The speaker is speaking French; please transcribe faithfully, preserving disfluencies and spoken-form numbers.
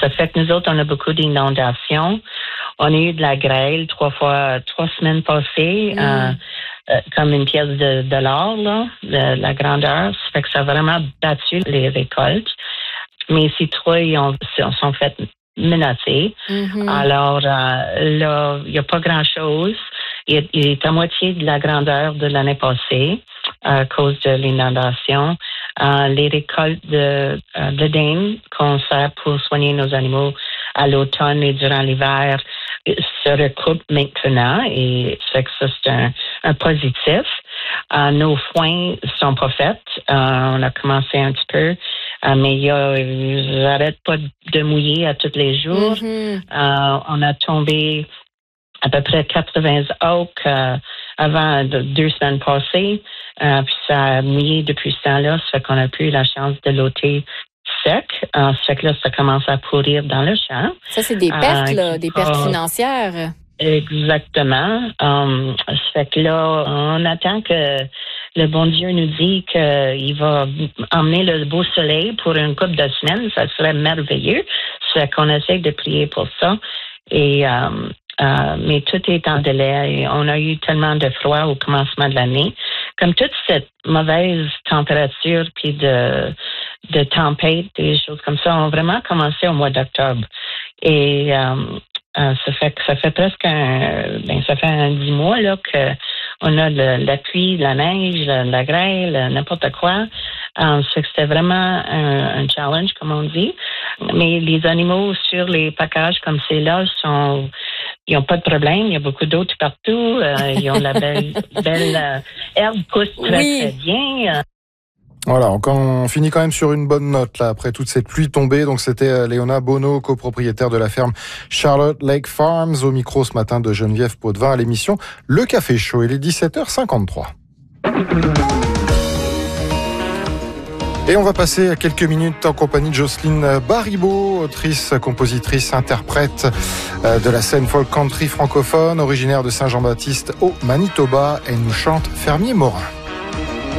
ça fait que nous autres, on a beaucoup d'inondations. On a eu de la grêle trois fois, trois semaines passées, mm. euh, euh, comme une pièce de, de l'or, là, de, de la grandeur. Ça fait que ça a vraiment battu les récoltes. Mes citrouilles ont, sont faites menacées. Mm-hmm. Alors, euh, là, il n'y a pas grand-chose. Il, il est à moitié de la grandeur de l'année passée à cause de l'inondation. Euh, les récoltes de, euh, de dinde qu'on sert pour soigner nos animaux à l'automne et durant l'hiver se recoupent maintenant et c'est que ça, c'est un, un positif. Euh, nos foins sont pas faits. Euh, on a commencé un petit peu, euh, mais il y a, ils n'arrêtent pas de mouiller à tous les jours. Mm-hmm. Euh, on a tombé à peu près quatre-vingts oaks euh, avant de, deux semaines passées. Euh, puis ça a mouillé depuis ce temps-là. Ça fait qu'on n'a plus la chance de l'ôter sec. Euh, ça fait que là, ça commence à pourrir dans le champ. Ça, c'est des pertes, euh, là, des pertes euh, financières. Exactement. Um, ça fait que là, on attend que le bon Dieu nous dit qu'il va emmener le beau soleil pour une couple de semaines. Ça serait merveilleux. Ça fait qu'on essaie de prier pour ça. Et... Um, Euh, mais tout est en délai. Et on a eu tellement de froid au commencement de l'année. Comme toute cette mauvaise température puis de, de tempête, des choses comme ça, ont vraiment commencé au mois d'octobre. Et euh, euh, ça fait que ça fait presque un, ben, ça fait un dix mois là que on a le, la pluie, la neige, la, la grêle, n'importe quoi. Euh, ça fait que c'était vraiment un, un challenge, comme on dit. Mais les animaux sur les packages comme c'est là sont ils n'ont pas de problème, il y a beaucoup d'eau tout partout, euh, ils ont la belle, belle euh, herbe pousse très, oui. très bien. Voilà, on, on finit quand même sur une bonne note là après toute cette pluie tombée. Donc c'était Léona Bonneau, copropriétaire de la ferme Charlotte Lake Farms, au micro ce matin de Geneviève Potvin à l'émission Le Café Chaud. Il est dix-sept heures cinquante-trois. Et on va passer quelques minutes en compagnie de Jocelyne Baribeau, autrice, compositrice, interprète de la scène folk country francophone, originaire de Saint-Jean-Baptiste au Manitoba. Elle nous chante Fermier Morin.